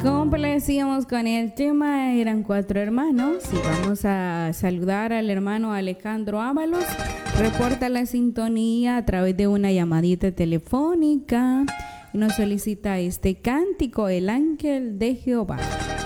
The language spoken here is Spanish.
Complacíamos con el tema, eran 4 hermanos y vamos a saludar al hermano Alejandro Ábalos. Reporta la sintonía a través de una llamadita telefónica y nos solicita este cántico, El Ángel de Jehová.